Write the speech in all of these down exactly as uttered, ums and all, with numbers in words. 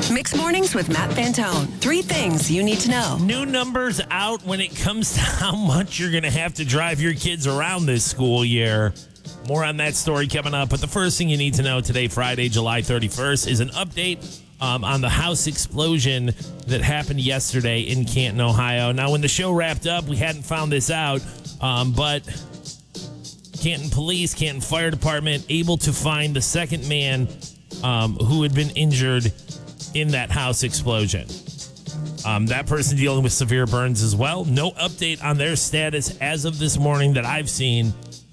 Mixed Mornings with Matt Fantone. Three things you need to know. New numbers out when it comes to how much you're going to have to drive your kids around this school year. More on that story coming up. But the first thing you need to know today, Friday, July thirty-first, is an update um, on the house explosion that happened yesterday in Canton, Ohio. Now, when the show wrapped up, we hadn't found this out, um, but Canton Police, Canton Fire Department, able to find the second man um, who had been injured in that house explosion. Um, that person dealing with severe burns as well. No update on their status as of this morning that I've seen.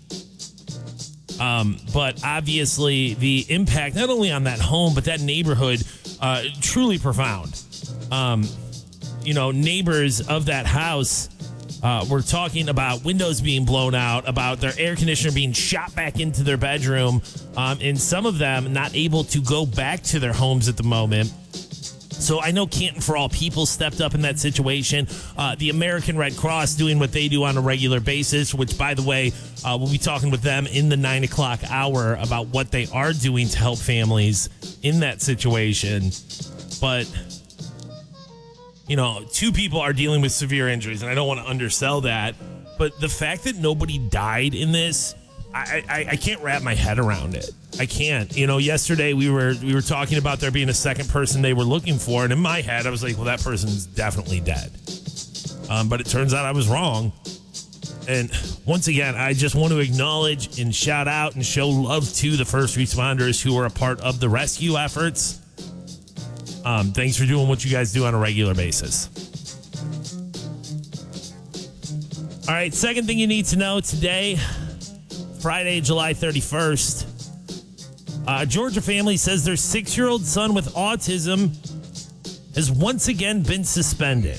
Um, but obviously the impact, not only on that home, but that neighborhood, uh, truly profound. Um, you know, neighbors of that house uh, were talking about windows being blown out, about their air conditioner being shot back into their bedroom, um, and some of them not able to go back to their homes at the moment. So I know Canton for All People stepped up in that situation. Uh, the American Red Cross doing what they do on a regular basis, which, by the way, uh, we'll be talking with them in the nine o'clock hour about what they are doing to help families in that situation. But, you know, two people are dealing with severe injuries, and I don't want to undersell that. But the fact that nobody died in this, I, I, I can't wrap my head around it. I can't. You know, yesterday we were we were talking about there being a second person they were looking for, and in my head I was like, well, that person's definitely dead. Um, but it turns out I was wrong. And once again, I just want to acknowledge and shout out and show love to the first responders who are a part of the rescue efforts. Um, thanks for doing what you guys do on a regular basis. All right, second thing you need to know today, Friday, July thirty-first. Uh, a Georgia family says their six-year-old son with autism has once again been suspended.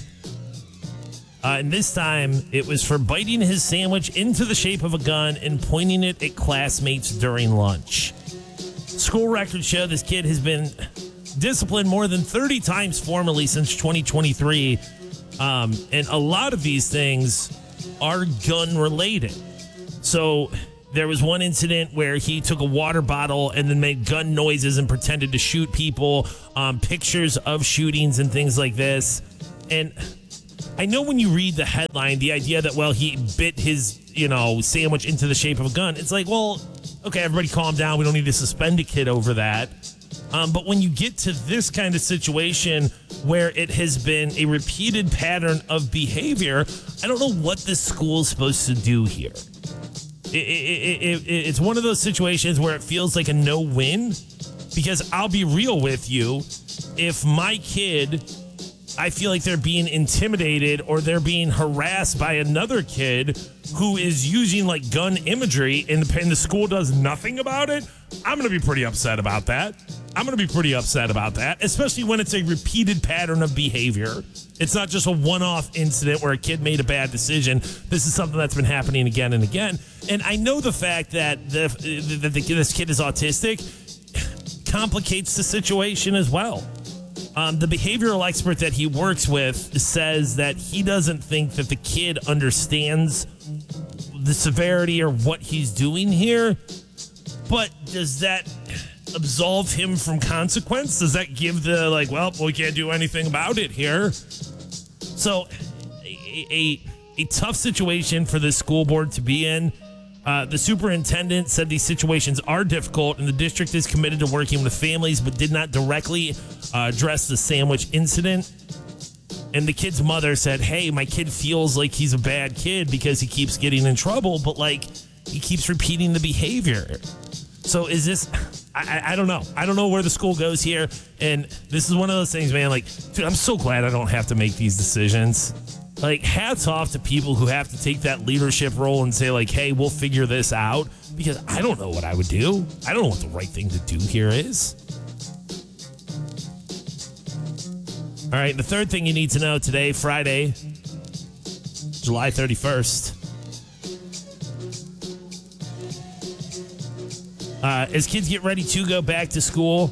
Uh, and this time, it was for biting his sandwich into the shape of a gun and pointing it at classmates during lunch. School records show this kid has been disciplined more than thirty times formally since twenty twenty-three. Um, and a lot of these things are gun-related. So there was one incident where he took a water bottle and then made gun noises and pretended to shoot people, um, pictures of shootings and things like this. And I know when you read the headline, the idea that, well, he bit his, you know, sandwich into the shape of a gun. It's like, well, okay, everybody calm down. We don't need to suspend a kid over that. Um, but when you get to this kind of situation where it has been a repeated pattern of behavior, I don't know what this school is supposed to do here. It, it, it, it, it's one of those situations where it feels like a no-win, because I'll be real with you. If my kid, I feel like they're being intimidated or they're being harassed by another kid who is using like gun imagery and the, and the school does nothing about it, I'm going to be pretty upset about that. I'm going to be pretty upset about that, especially when it's a repeated pattern of behavior. It's not just a one-off incident where a kid made a bad decision. This is something that's been happening again and again. And I know the fact that the, the, the, this kid is autistic complicates the situation as well. Um, the behavioral expert that he works with says that he doesn't think that the kid understands the severity or what he's doing here. But does that absolve him from consequence? Does that give the, like, well, we can't do anything about it here? So a, a, a tough situation for the school board to be in. Uh, the superintendent said these situations are difficult and the district is committed to working with families, but did not directly uh, address the sandwich incident. And the kid's mother said, hey, my kid feels like he's a bad kid because he keeps getting in trouble, but like he keeps repeating the behavior. So is this, I, I don't know. I don't know where the school goes here. And this is one of those things, man, like, dude, I'm so glad I don't have to make these decisions. Like, hats off to people who have to take that leadership role and say, like, hey, we'll figure this out. Because I don't know what I would do. I don't know what the right thing to do here is. All right, the third thing you need to know today, Friday, July thirty-first. Uh, as kids get ready to go back to school,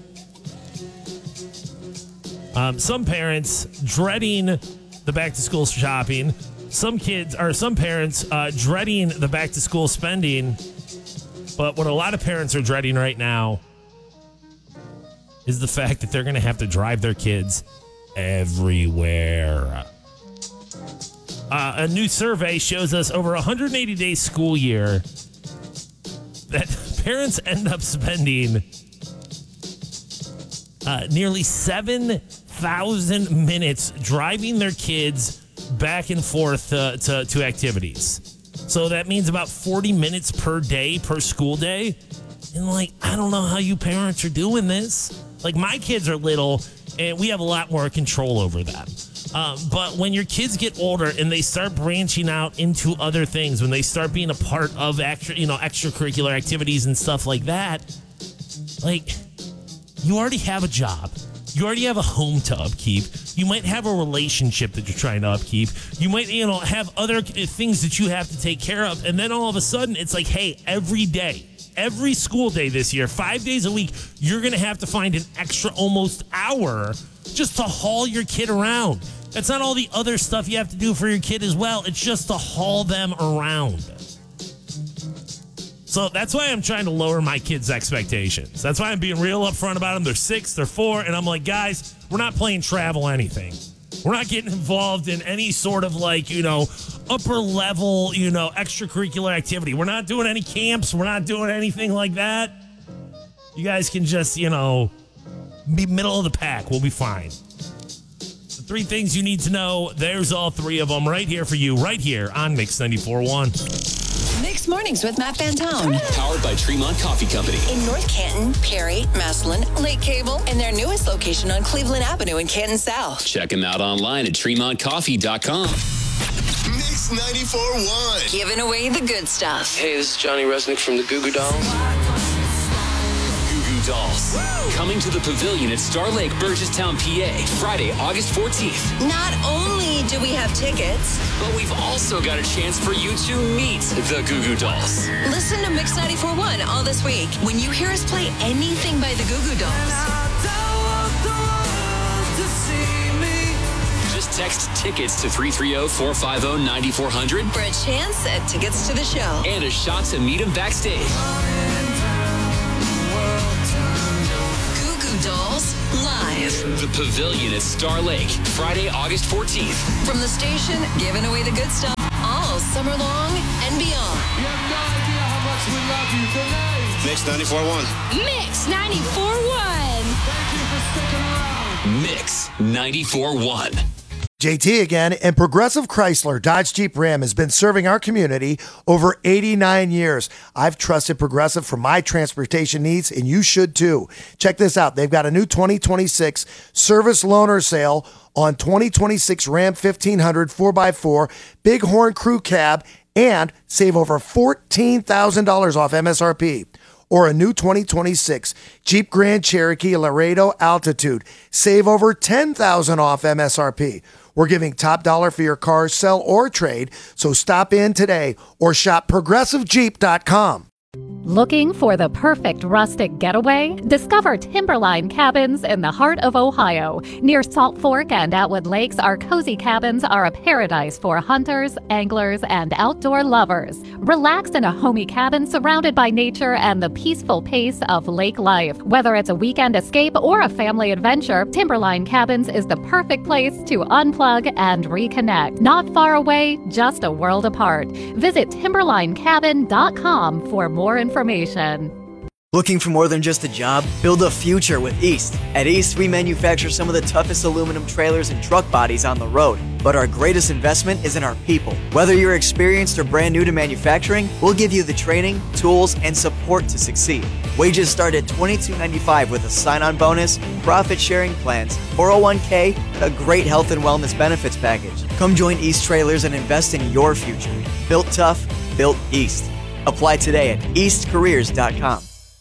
um, some parents dreading the back-to-school shopping. Some kids, or some parents, uh, dreading the back-to-school spending. But what a lot of parents are dreading right now is the fact that they're going to have to drive their kids everywhere. Uh, a new survey shows us over a one hundred eighty day school year that parents end up spending uh, nearly seven thousand minutes driving their kids back and forth uh, to, to activities. So that means about forty minutes per day, per school day. And like, I don't know how you parents are doing this. Like, my kids are little and we have a lot more control over them. Um, but when your kids get older and they start branching out into other things, when they start being a part of extra, you know, extracurricular activities and stuff like that, like, you already have a job. You already have a home to upkeep. You might have a relationship that you're trying to upkeep. You might, you know, have other things that you have to take care of. And then all of a sudden, it's like, hey, every day, every school day this year, five days a week, you're going to have to find an extra almost hour just to haul your kid around. That's not all the other stuff you have to do for your kid as well. It's just to haul them around. So that's why I'm trying to lower my kids' expectations. That's why I'm being real upfront about them. They're six, they're four, and I'm like, guys, we're not playing travel anything. We're not getting involved in any sort of, like, you know, upper level, you know, extracurricular activity. We're not doing any camps. We're not doing anything like that. You guys can just, you know, be middle of the pack. We'll be fine. The three things you need to know, there's all three of them right here for you, right here on Mix ninety-four point one. Mixed Mornings with Matt Fantone. Powered by Tremont Coffee Company. In North Canton, Perry, Massillon, Lake Cable, and their newest location on Cleveland Avenue in Canton South. Check them out online at tremont coffee dot com. Mix ninety-four point one. Giving away the good stuff. Hey, this is Johnny Resnick from the Goo Goo Dolls. Goo Goo Dolls. Coming to the Pavilion at Star Lake, Burgesstown, P A, Friday, August fourteenth. Not only do we have tickets, but we've also got a chance for you to meet the Goo Goo Dolls. Listen to Mix ninety-four point one all this week when you hear us play anything by the Goo Goo Dolls. Just text tickets to three three zero, four five zero, nine four zero zero for a chance at tickets to the show. And a shot to meet him backstage. Goo Goo Dolls live. The Pavilion at Star Lake, Friday, August fourteenth. From the station, giving away the good stuff all summer long and beyond. You have no idea how much we love you tonight. Mix ninety-four point one. Mix ninety-four point one. Thank you for sticking around. Mix ninety-four point one. J T again, and Progressive Chrysler Dodge Jeep Ram has been serving our community over eighty-nine years. I've trusted Progressive for my transportation needs, and you should too. Check this out. They've got a new twenty twenty-six service loaner sale on twenty twenty-six Ram fifteen hundred four by four Bighorn Crew Cab, and save over fourteen thousand dollars off M S R P. Or a new twenty twenty-six Jeep Grand Cherokee Laredo Altitude. Save over ten thousand dollars off M S R P. We're giving top dollar for your car, sell, or trade, so stop in today or shop progressive jeep dot com. Looking for the perfect rustic getaway? Discover Timberline Cabins in the heart of Ohio. Near Salt Fork and Atwood Lakes, our cozy cabins are a paradise for hunters, anglers, and outdoor lovers. Relax in a homey cabin surrounded by nature and the peaceful pace of lake life. Whether it's a weekend escape or a family adventure, Timberline Cabins is the perfect place to unplug and reconnect. Not far away, just a world apart. Visit timberline cabin dot com for more information. Looking for more than just a job? Build a future with East. At East, we manufacture some of the toughest aluminum trailers and truck bodies on the road. But our greatest investment is in our people. Whether you're experienced or brand new to manufacturing, we'll give you the training, tools, and support to succeed. Wages start at twenty-two ninety-five with a sign-on bonus, profit-sharing plans, four oh one k, and a great health and wellness benefits package. Come join East Trailers and invest in your future. Built tough, built East. Apply today at east careers dot com.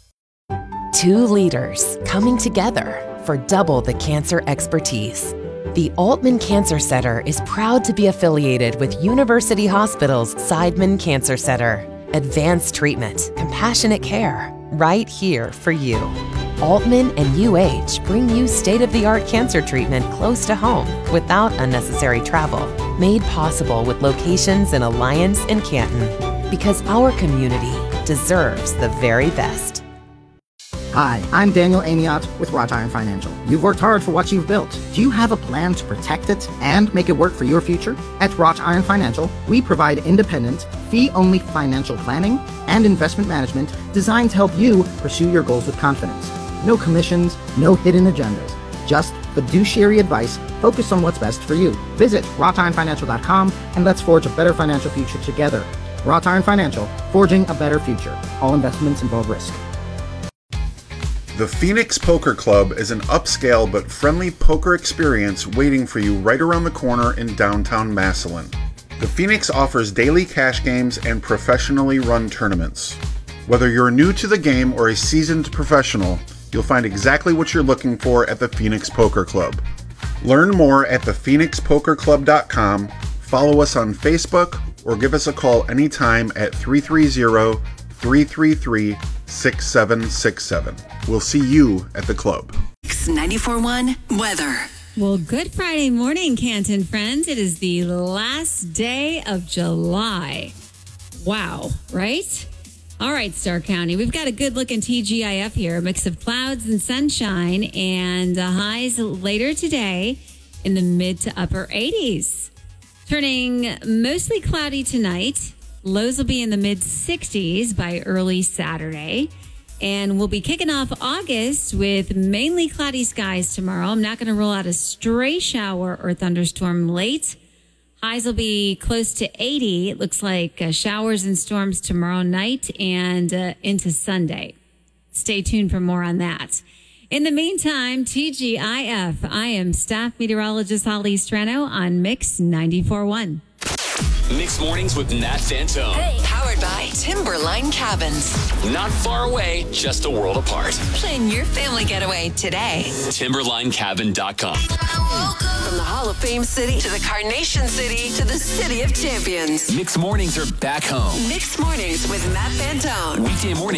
Two leaders coming together for double the cancer expertise. The Altman Cancer Center is proud to be affiliated with University Hospital's Seidman Cancer Center. Advanced treatment, compassionate care, right here for you. Altman and U H bring you state-of-the-art cancer treatment close to home without unnecessary travel. Made possible with locations in Alliance and Canton. Because our community deserves the very best. Hi, I'm Daniel Amiot with Wrought Iron Financial. You've worked hard for what you've built. Do you have a plan to protect it and make it work for your future? At Wrought Iron Financial, we provide independent, fee-only financial planning and investment management designed to help you pursue your goals with confidence. No commissions, no hidden agendas. Just fiduciary advice focused on what's best for you. Visit wrought iron financial dot com and let's forge a better financial future together. Wrought Iron Financial, forging a better future. All investments involve risk. The Phoenix Poker Club is an upscale but friendly poker experience waiting for you right around the corner in downtown Massillon. The Phoenix offers daily cash games and professionally run tournaments. Whether you're new to the game or a seasoned professional, you'll find exactly what you're looking for at the Phoenix Poker Club. Learn more at the phoenix poker club dot com, follow us on Facebook, or give us a call anytime at three three zero, three three three, six seven six seven. We'll see you at the club. Mix ninety-four point one weather. Well, good Friday morning, Canton friends. It is the last day of July. Wow, right? All right, Star County, we've got a good-looking T G I F here, a mix of clouds and sunshine, and uh, highs later today in the mid to upper eighties. Turning mostly cloudy tonight. Lows will be in the mid sixties by early Saturday. And we'll be kicking off August with mainly cloudy skies tomorrow. I'm not going to rule out a stray shower or thunderstorm late. Highs will be close to eighty. It looks like uh, showers and storms tomorrow night and uh, into Sunday. Stay tuned for more on that. In the meantime, T G I F, I am staff meteorologist Holly Strano on Mix ninety-four point one. Mixed Mornings with Nat Fantone. Hey, powered by Timberline Cabins. Not far away, just a world apart. Plan your family getaway today. timberline cabin dot com. From the Hall of Fame City to the Carnation City to the City of Champions. Mixed Mornings are back home. Mixed Mornings with Matt Fantone. Weekday morning.